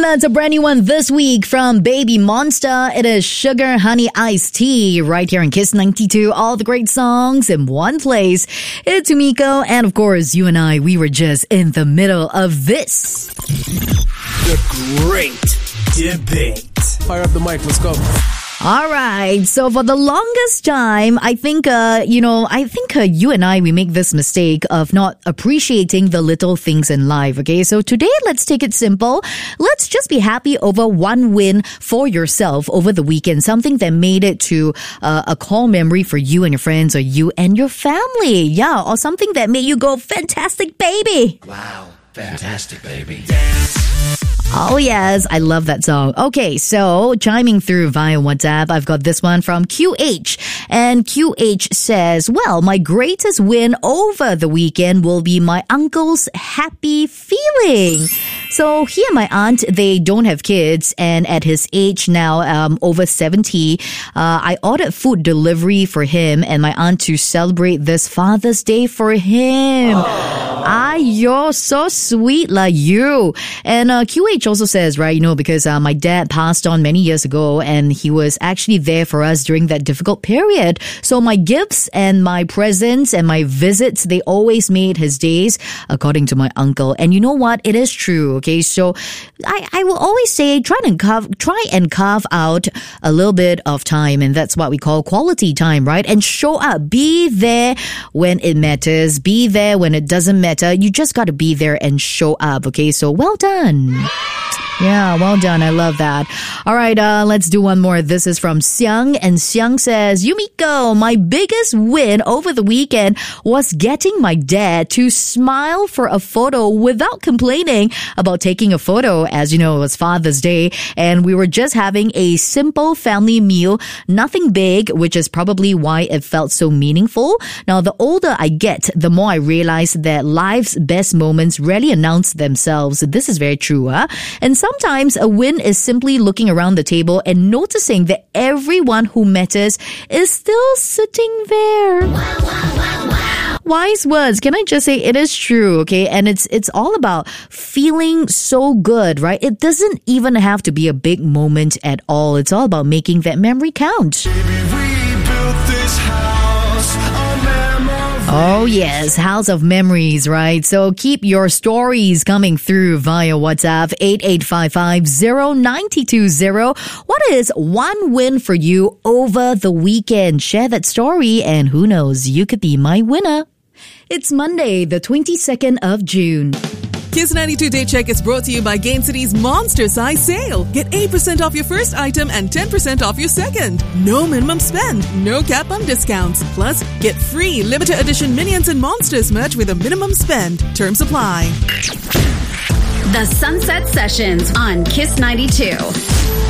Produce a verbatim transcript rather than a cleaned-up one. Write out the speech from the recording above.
That's a brand new one this week from Baby Monster. It is Sugar Honey Iced Tea right here in Kiss ninety-two. All the great songs in one place. It's Umiko, and of course, you and I, we were just in the middle of this. The Great Debate. Fire up the mic, let's go. All right. So for the longest time, I think, uh, you know, I think uh, you and I, we make this mistake of not appreciating the little things in life. Okay. So today, let's take it simple. Let's just be happy over one win for yourself over the weekend. Something that made it to uh, a core memory for you and your friends or you and your family. Yeah. Or something that made you go, fantastic, baby. Wow. Fantastic, baby. Oh, yes. I love that song. Okay, so chiming through via WhatsApp, I've got this one from Q H. And Q H says, well, my greatest win over the weekend will be my uncle's happy feeling. So he and my aunt, they don't have kids. And at his age now, um, over seventy, uh, I ordered food delivery for him and my aunt to celebrate this Father's Day for him. Ah, you're so sweet like you. And uh, Q H also says, right, you know, because uh, my dad passed on many years ago and he was actually there for us during that difficult period. So my gifts and my presents and my visits, they always made his days, according to my uncle. And you know what? It is true. Okay, so I, I will always say try and carve, try and carve out a little bit of time, and that's what we call quality time, right? And show up, be there when it matters, be there when it doesn't matter. You just got to be there and show up. Okay, so well done. Yeah, well done. I love that. All right, uh, let's do one more. This is from Xiang, and Xiang says, Umiko, my biggest win over the weekend was getting my dad to smile for a photo without complaining about taking a photo. As you know, it was Father's Day, and we were just having a simple family meal, nothing big, which is probably why it felt so meaningful. Now, the older I get, the more I realize that life's best moments rarely announce themselves. This is very true, huh? And sometimes a win is simply looking around the table and noticing that everyone who matters is still sitting there. Wow, wow, wow, wow. Wise words. Can I just say it is true, okay? And it's it's all about feeling so good, right? It doesn't even have to be a big moment at all. It's all about making that memory count. Baby, we built this house on memory. Oh, yes. House of Memories, right? So keep your stories coming through via WhatsApp eight eight five five zero nine two zero. What is one win for you over the weekend? Share that story and who knows, you could be my winner. It's Monday, the twenty-second of June. Kiss ninety-two Day Check is brought to you by Gain City's Monster Size Sale. Get eight percent off your first item and ten percent off your second. No minimum spend, no cap on discounts. Plus, get free limited edition Minions and Monsters merch with a minimum spend. Terms apply. The Sunset Sessions on Kiss ninety-two.